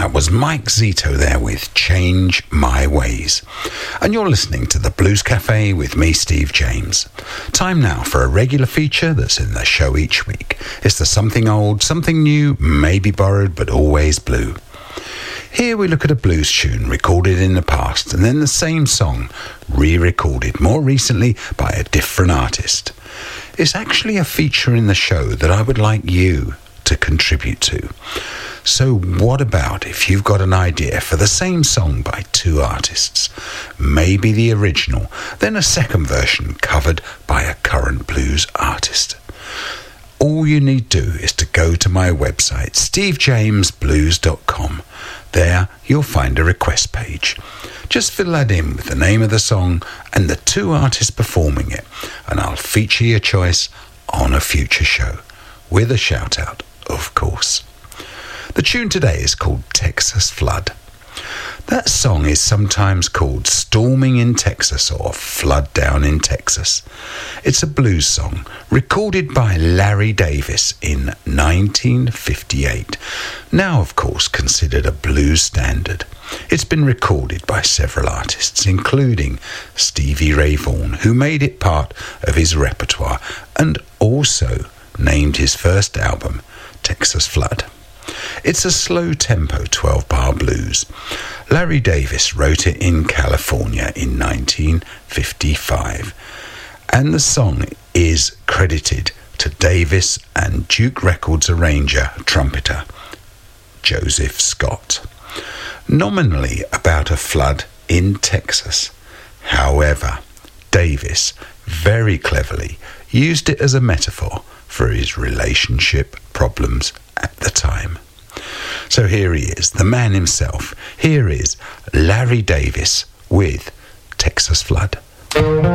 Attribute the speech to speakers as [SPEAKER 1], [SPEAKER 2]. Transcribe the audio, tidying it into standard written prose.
[SPEAKER 1] That was Mike Zito there with Change My Ways. And you're listening to the Blues Cafe with me, Steve James. Time now for a regular feature that's in the show each week. It's the something old, something new, maybe borrowed, but always blue. Here we look at a blues tune recorded in the past and then the same song re-recorded more recently by a different artist. It's actually a feature in the show that I would like you to contribute to. So what about if you've got an idea for the same song by two artists? Maybe the original, then a second version covered by a current blues artist. All you need do is to go to my website, stevejamesblues.com. There you'll find a request page. Just fill that in with the name of the song and the two artists performing it, and I'll feature your choice on a future show, with a shout out, of course. The tune today is called Texas Flood. That song is sometimes called Storming in Texas or Flood Down in Texas. It's a blues song recorded by Larry Davis in 1958. Now, of course, considered a blues standard. It's been recorded by several artists, including Stevie Ray Vaughan, who made it part of his repertoire and also named his first album Texas Flood. It's a slow-tempo 12-bar blues. Larry Davis wrote it in California in 1955, and the song is credited to Davis and Duke Records arranger, trumpeter, Joseph Scott. Nominally about a flood in Texas. However, Davis very cleverly used it as a metaphor for his relationship problems at the time. So here he is, the man himself. Here is Larry Davis with Texas Flood.